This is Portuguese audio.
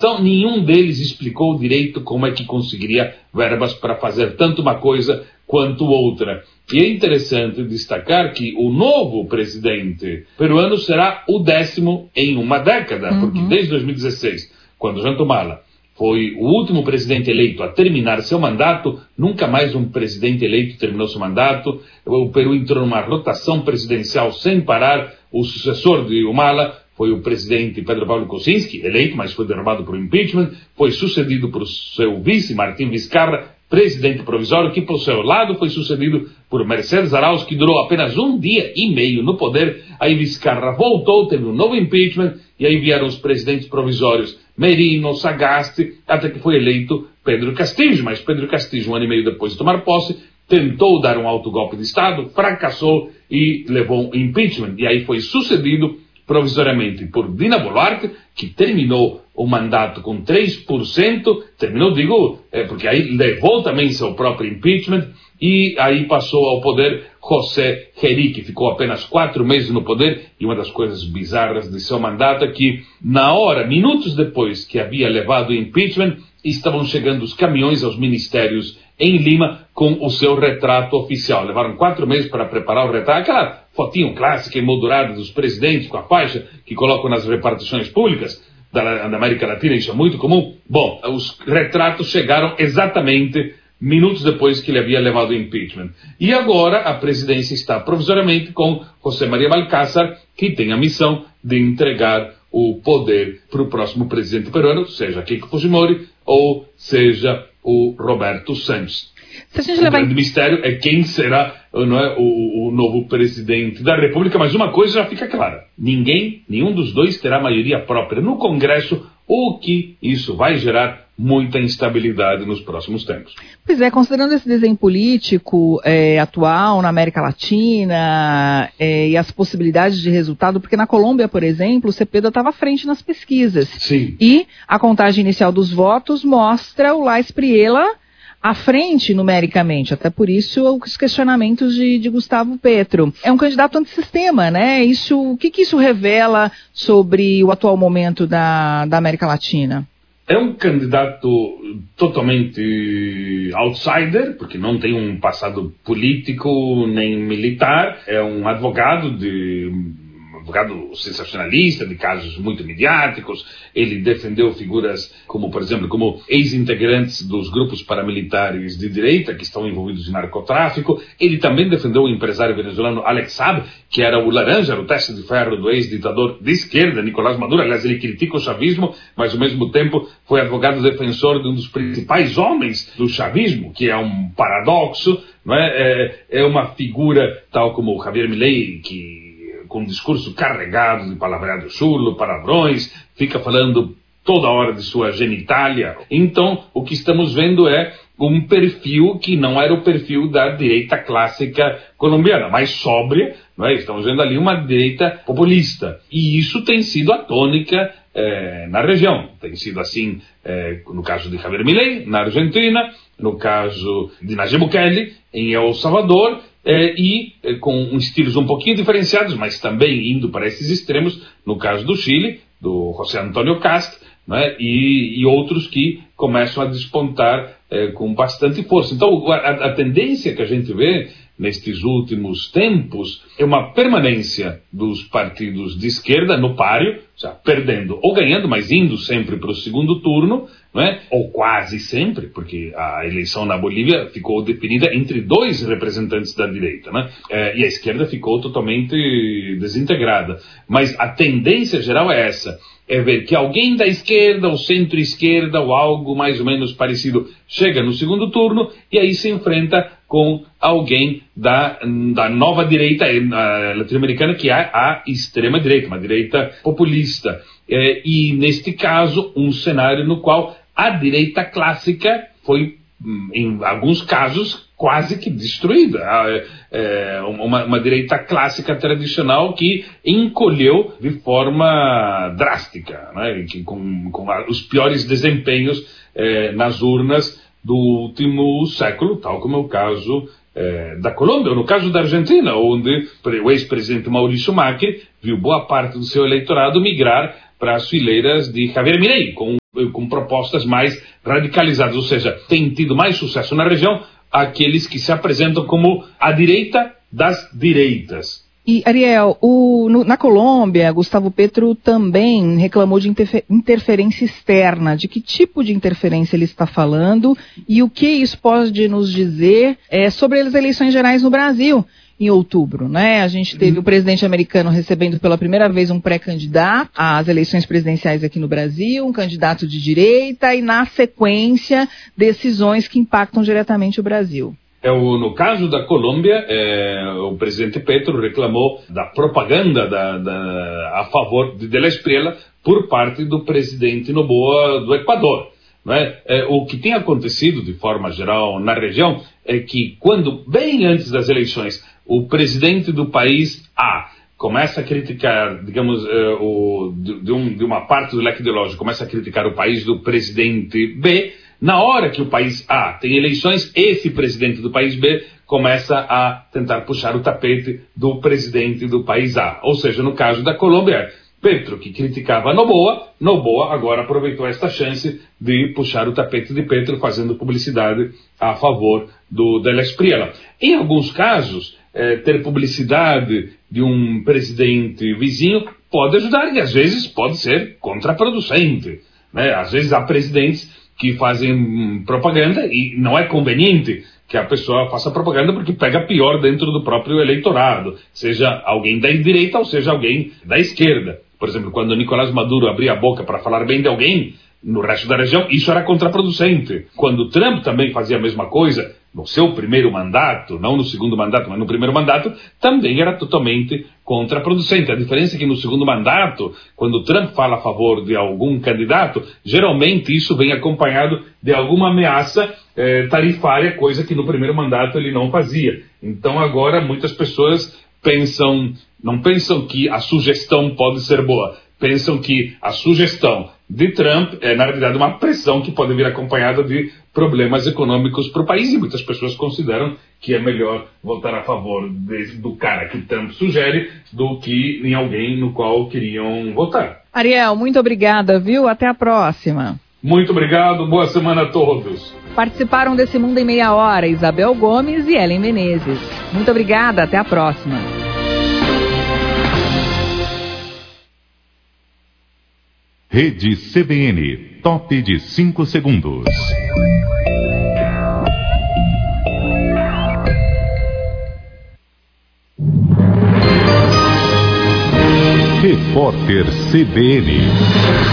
Então, nenhum deles explicou direito como é que conseguiria verbas para fazer tanto uma coisa quanto outra. E é interessante destacar que o novo presidente peruano será o 10º em uma década, porque desde 2016, quando Ollanta Humala foi o último presidente eleito a terminar seu mandato, nunca mais um presidente eleito terminou seu mandato. O Peru entrou numa rotação presidencial sem parar. O sucessor de Humala foi o presidente Pedro Pablo Kuczynski, eleito, mas foi derrubado por impeachment. Foi sucedido por seu vice, Martim Vizcarra, presidente provisório, que por seu lado foi sucedido por Mercedes Arauz, que durou apenas 1 dia e meio no poder. Aí Vizcarra voltou, teve um novo impeachment, e aí vieram os presidentes provisórios Merino, Sagasti, até que foi eleito Pedro Castillo. Mas Pedro Castillo, 1 ano e meio depois de tomar posse, tentou dar um autogolpe de Estado, fracassou e levou um impeachment. E aí foi sucedido provisoriamente por Dina Boluarte, que terminou o mandato com 3%, porque aí levou também seu próprio impeachment, e aí passou ao poder José Geri, que ficou apenas 4 meses no poder, e uma das coisas bizarras de seu mandato é que, minutos depois que havia levado o impeachment, estavam chegando os caminhões aos ministérios em Lima com o seu retrato oficial. Levaram 4 meses para preparar o retrato, aquela fotinho clássica emoldurada dos presidentes com a faixa que colocam nas repartições públicas da América Latina, isso é muito comum. Bom, os retratos chegaram exatamente minutos depois que ele havia levado o impeachment. E agora a presidência está provisoriamente com José Maria Balcázar, que tem a missão de entregar o poder para o próximo presidente peruano, seja Keiko Fujimori ou seja o Roberto Santos. O grande mistério é quem será o novo presidente da República, mas uma coisa já fica clara: nenhum dos dois terá maioria própria no Congresso, o que isso vai gerar muita instabilidade nos próximos tempos. Pois é, considerando esse desenho político atual na América Latina e as possibilidades de resultado, porque na Colômbia, por exemplo, o Cepeda estava à frente nas pesquisas. Sim. E a contagem inicial dos votos mostra o Lais Priela à frente numericamente, até por isso os questionamentos de Gustavo Petro. É um candidato antissistema, né? O que isso revela sobre o atual momento da América Latina? É um candidato totalmente outsider, porque não tem um passado político nem militar. É um advogado sensacionalista, de casos muito midiáticos. Ele defendeu figuras como, por exemplo, como ex-integrantes dos grupos paramilitares de direita que estão envolvidos em narcotráfico. Ele também defendeu o empresário venezuelano Alex Saab, que era o laranja, o teste de ferro do ex-ditador de esquerda, Nicolás Maduro. Aliás, ele critica o chavismo, mas ao mesmo tempo foi advogado defensor de um dos principais homens do chavismo, que é um paradoxo, não é? É uma figura tal como o Javier Milei, que com um discurso carregado de palavreado chulo, palavrões, fica falando toda hora de sua genitália. Então, o que estamos vendo é um perfil que não era o perfil da direita clássica colombiana, mais sóbria, não é? Estamos vendo ali uma direita populista. E isso tem sido a tônica na região. Tem sido assim no caso de Javier Milei, na Argentina, no caso de Nayib Bukele, em El Salvador, com estilos um pouquinho diferenciados, mas também indo para esses extremos, no caso do Chile, do José Antônio Kast, né, e outros que começam a despontar com bastante força. Então, a tendência que a gente vê nestes últimos tempos é uma permanência dos partidos de esquerda no páreo, perdendo ou ganhando, mas indo sempre para o segundo turno, né? Ou quase sempre, porque a eleição na Bolívia ficou definida entre 2 representantes da direita, né? E a esquerda ficou totalmente desintegrada. Mas a tendência geral é essa: é ver que alguém da esquerda, ou centro-esquerda, ou algo mais ou menos parecido, chega no segundo turno e aí se enfrenta com alguém da nova direita latino-americana, que é a extrema-direita, uma direita populista. E, neste caso, um cenário no qual a direita clássica foi, em alguns casos, quase que destruída. Uma direita clássica tradicional que encolheu de forma drástica, né? com os piores desempenhos nas urnas do último século, tal como é o caso da Colômbia, ou no caso da Argentina, onde o ex-presidente Maurício Macri viu boa parte do seu eleitorado migrar para as fileiras de Javier Milei, com com propostas mais radicalizadas, ou seja, tem tido mais sucesso na região aqueles que se apresentam como a direita das direitas. E, Ariel, na Colômbia, Gustavo Petro também reclamou de interferência externa. De que tipo de interferência ele está falando e o que isso pode nos dizer sobre as eleições gerais no Brasil em outubro, né? A gente teve o presidente americano recebendo pela primeira vez um pré-candidato às eleições presidenciais aqui no Brasil, um candidato de direita e, na sequência, decisões que impactam diretamente o Brasil. No caso da Colômbia, o presidente Petro reclamou da propaganda a favor de la Espriella por parte do presidente Noboa do Equador. Né? O que tem acontecido, de forma geral, na região, é que quando, bem antes das eleições, o presidente do país A começa a criticar, digamos, de uma parte do leque ideológico, começa a criticar o país do presidente B, na hora que o país A tem eleições, esse presidente do país B começa a tentar puxar o tapete do presidente do país A. Ou seja, no caso da Colômbia, Petro, que criticava Noboa agora aproveitou esta chance de puxar o tapete de Petro, fazendo publicidade a favor de la Espriella. Em alguns casos, ter publicidade de um presidente vizinho pode ajudar e às vezes pode ser contraproducente. Né? Às vezes há presidentes que fazem propaganda e não é conveniente que a pessoa faça propaganda porque pega pior dentro do próprio eleitorado, seja alguém da direita ou seja alguém da esquerda. Por exemplo, quando Nicolás Maduro abria a boca para falar bem de alguém, no resto da região, isso era contraproducente. Quando Trump também fazia a mesma coisa, no seu primeiro mandato, não no segundo mandato, mas no primeiro mandato, também era totalmente contraproducente. A diferença é que no segundo mandato, quando Trump fala a favor de algum candidato, geralmente isso vem acompanhado de alguma ameaça tarifária, coisa que no primeiro mandato ele não fazia. Então agora muitas pessoas não pensam que a sugestão pode ser boa, pensam que a sugestão de Trump é, na realidade, uma pressão que pode vir acompanhada de problemas econômicos para o país, e muitas pessoas consideram que é melhor votar a favor do cara que Trump sugere do que em alguém no qual queriam votar. Ariel, muito obrigada, viu? Até a próxima. Muito obrigado, boa semana a todos. Participaram desse Mundo em Meia Hora Isabel Gomes e Ellen Menezes. Muito obrigada, até a próxima. Rede CBN, top de 5 segundos. Repórter CBN.